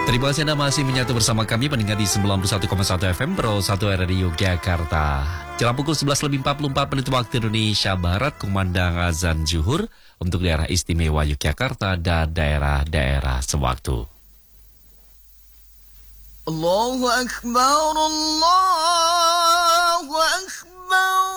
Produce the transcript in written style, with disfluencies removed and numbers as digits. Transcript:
Terima kasih Anda masih menyatu bersama kami pendengar di 91,1 FM Pro 1 Radio Yogyakarta. Jelang pukul 11.44 waktu Indonesia Barat, kumandang azan zuhur untuk daerah istimewa Yogyakarta dan daerah-daerah sewaktu. Allahu Akbar, Allahu Akbar.